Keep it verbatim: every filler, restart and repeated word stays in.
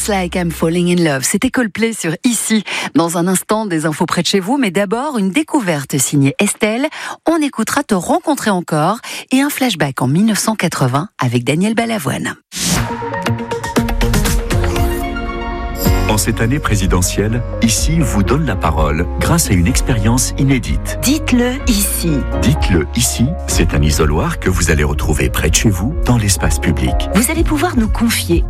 Looks Like I'm Falling in Love. C'était Coldplay sur Ici. Dans un instant, des infos près de chez vous, mais d'abord, une découverte signée Estelle. On écoutera Te rencontrer encore et un flashback en dix-neuf cent quatre-vingts avec Daniel Balavoine. En cette année présidentielle, Ici vous donne la parole grâce à une expérience inédite. Dites-le ici. Dites-le ici, c'est un isoloir que vous allez retrouver près de chez vous dans l'espace public. Vous allez pouvoir nous confier